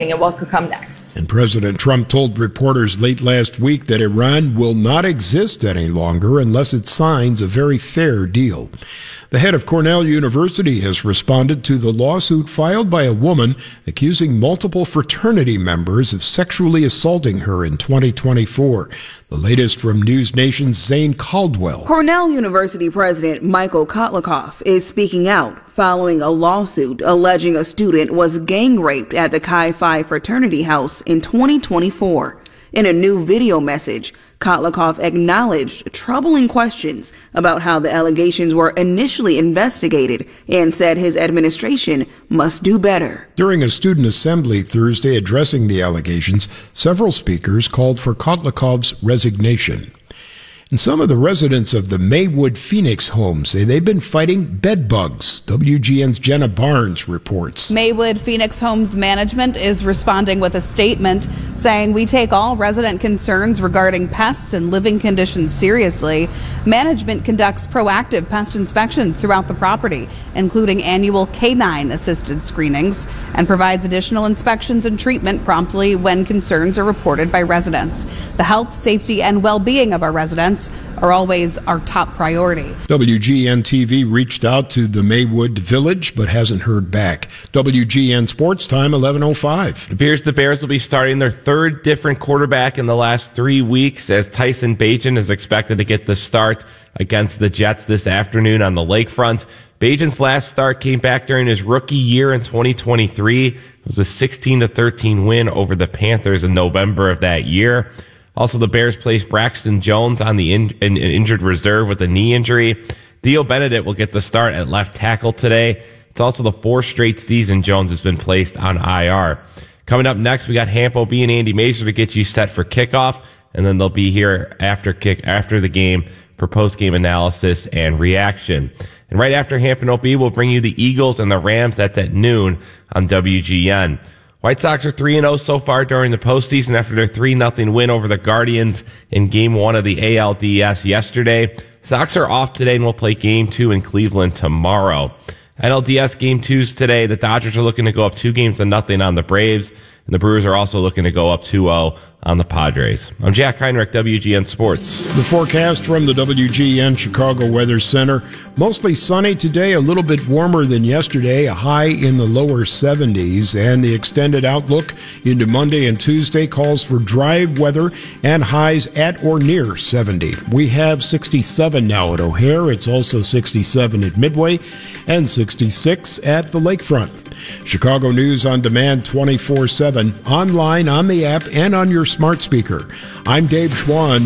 and what could come next. And President Trump told reporters late last week that Iran will not exist any longer unless it signs a very fair deal. The head of Cornell University has responded to the lawsuit filed by a woman accusing multiple fraternity members of sexually assaulting her in 2024. The latest from News Nation's Zane Caldwell. Cornell University President Michael Kotlikoff is speaking out following a lawsuit alleging a student was gang raped at the Chi Phi fraternity house in 2024. In a new video message, Kotlikoff acknowledged troubling questions about how the allegations were initially investigated and said his administration must do better. During a student assembly Thursday addressing the allegations, several speakers called for Kotlikoff's resignation. And some of the residents of the Maywood Phoenix home say they've been fighting bed bugs. WGN's Jenna Barnes reports. Maywood Phoenix Homes Management is responding with a statement saying, "We take all resident concerns regarding pests and living conditions seriously. Management conducts proactive pest inspections throughout the property, including annual canine assisted screenings, and provides additional inspections and treatment promptly when concerns are reported by residents. The health, safety, and well-being of our residents are always our top priority." WGN TV reached out to the Maywood Village but hasn't heard back. WGN Sports Time 11:05. It appears the Bears will be starting their third different quarterback in the last 3 weeks, as Tyson Bagent is expected to get the start against the Jets this afternoon on the lakefront. Bagent's last start came back during his rookie year in 2023. It was a 16-13 win over the Panthers in November of that year. Also, the Bears placed Braxton Jones on the injured reserve with a knee injury. Theo Benedict will get the start at left tackle today. It's also the fourth straight season Jones has been placed on IR. Coming up next, we got Hamp OB and Andy Mazur to get you set for kickoff, and then they'll be here after the game for post-game analysis and reaction. And right after Hamp and OB, we'll bring you the Eagles and the Rams. That's at noon on WGN. White Sox are 3-0 so far during the postseason after their 3-0 win over the Guardians in Game 1 of the ALDS yesterday. Sox are off today and will play Game 2 in Cleveland tomorrow. NLDS Game 2's today. The Dodgers are looking to go up 2-0 on the Braves, and the Brewers are also looking to go up 2-0 on the Padres. I'm Jack Heinrich, WGN Sports. The forecast from the WGN Chicago Weather Center. Mostly sunny today, a little bit warmer than yesterday, a high in the lower 70s. And the extended outlook into Monday and Tuesday calls for dry weather and highs at or near 70. We have 67 now at O'Hare. It's also 67 at Midway and 66 at the lakefront. Chicago News on Demand 24/7, online, on the app, and on your smart speaker. I'm Dave Schwann,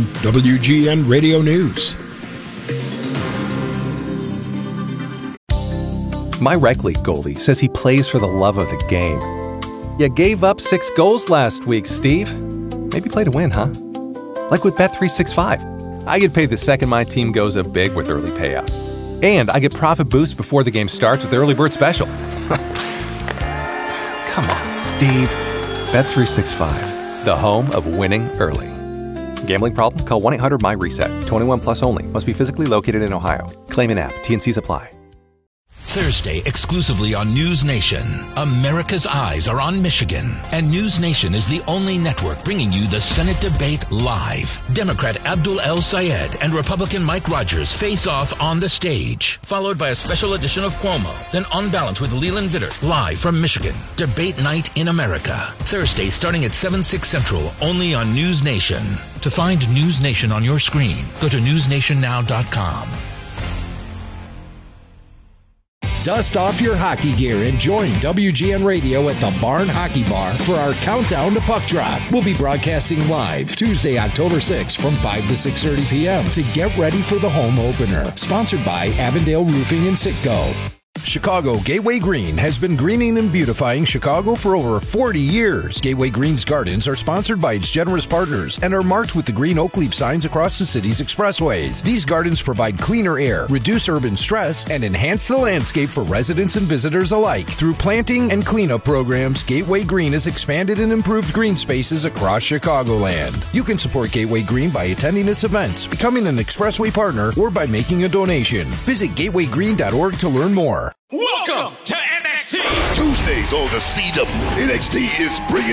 WGN Radio News. My rec league goalie says he plays for the love of the game. You gave up 6 goals last week, Steve. Maybe play to win, huh? Like with Bet365. I get paid the second my team goes up big with early payout. And I get profit boosts before the game starts with the early bird special. Come on, Steve. Bet365, the home of winning early. Gambling problem? Call 1-800-MY-RESET. 21 plus only. Must be physically located in Ohio. Claim in app. T&Cs apply. Thursday, exclusively on News Nation. America's eyes are on Michigan, and News Nation is the only network bringing you the Senate debate live. Democrat Abdul El-Sayed and Republican Mike Rogers face off on the stage, followed by a special edition of Cuomo, then On Balance with Leland Vittert, live from Michigan. Debate night in America. Thursday, starting at 7/6 Central, only on News Nation. To find News Nation on your screen, go to newsnationnow.com. Dust off your hockey gear and join WGN Radio at the Barn Hockey Bar for our countdown to puck drop. We'll be broadcasting live Tuesday, October 6th from 5 to 6:30 p.m. to get ready for the home opener. Sponsored by Avondale Roofing and Sitco. Chicago Gateway Green has been greening and beautifying Chicago for over 40 years. Gateway Green's gardens are sponsored by its generous partners and are marked with the green oak leaf signs across the city's expressways. These gardens provide cleaner air, reduce urban stress, and enhance the landscape for residents and visitors alike. Through planting and cleanup programs, Gateway Green has expanded and improved green spaces across Chicagoland. You can support Gateway Green by attending its events, becoming an expressway partner, or by making a donation. Visit gatewaygreen.org to learn more. Welcome to MX NXT. Tuesdays on the CW, NXT is bringing